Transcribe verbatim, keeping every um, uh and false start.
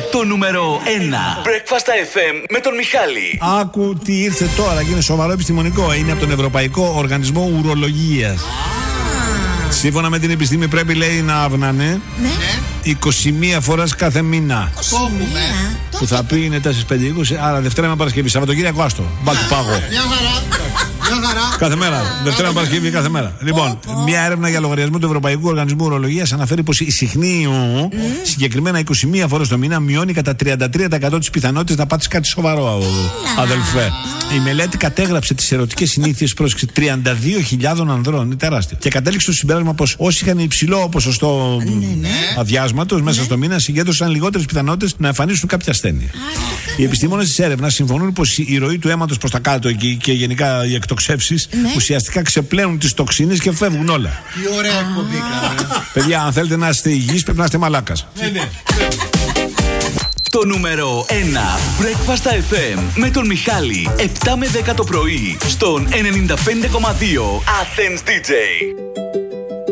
Το νούμερο ένα. Breakfast εφ εμ με τον Μιχάλη. Άκου τι ήρθε τώρα και είναι σοβαρό επιστημονικό. Είναι από τον Ευρωπαϊκό Οργανισμό Ουρολογίας. Σύμφωνα με την επιστήμη πρέπει, λέει, να αύνανε Ναι. είκοσι μία φορές κάθε μήνα. είκοσι μία. Που θα πει είναι τέσσερα, πέντε, είκοσι. Άρα Δευτέρα με Παρασκευή. Σαββατοκύριακο άστο. Μπαλ του πάγω. Μια χαρά. Μια χαρά. Κάθε μέρα. Δευτέρα με Παρασκευή κάθε μέρα. Λοιπόν, μια έρευνα για λογαριασμό του Ευρωπαϊκού Οργανισμού Ουρολογίας αναφέρει πως η συχνή ιού, συγκεκριμένα είκοσι μία φορές το μήνα, μειώνει κατά τριάντα τρία τοις εκατό τις πιθανότητες να πάθεις κάτι σοβαρό, αδελφέ. Η μελέτη κατέγραψε τις ερωτικές συνήθειες πρόσεξε τριάντα δύο χιλιάδες ανδρών. Είναι τεράστιο. Και κατέληξε στο συμπέρασμα πως όσοι είχαν υψηλό ποσοστό αδειάσματος μέσα στο μήνα συγκέντρωσαν λιγότερες πιθανότητες να εμφανίσουν κάποια ασθένεια. Οι επιστήμονες της έρευνας συμφωνούν πως η ροή του αίματος προς τα κάτω και, και γενικά οι εκτοξεύσεις ουσιαστικά ξεπλένουν τις τοξίνες και φεύγουν όλα. Τι ωραία εκπομπή κάνουμε. Παιδιά, αν θέλετε να είστε υγιείς, πρέπει να είστε μαλάκας. Το νούμερο ένα. Breakfast εφ εμ με τον Μιχάλη. επτά με δέκα το πρωί στον ενενήντα πέντε κόμμα δύο Athens ντι τζέι.